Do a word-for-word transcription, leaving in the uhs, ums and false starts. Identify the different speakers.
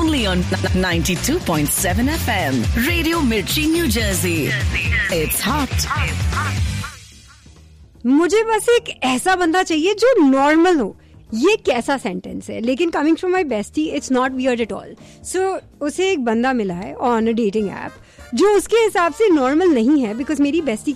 Speaker 1: only on ninety-two point seven F M. Radio Mirchi, New Jersey. It's hot.
Speaker 2: मुझे बस एक ऐसा बंदा चाहिए जो नॉर्मल हो. ये कैसा सेंटेंस है, लेकिन coming from my bestie it's not weird at all. सो उसे एक बंदा मिला है ऑन अ डेटिंग ऐप जो उसके हिसाब से नॉर्मल नहीं है, बिकॉज मेरी बेस्टी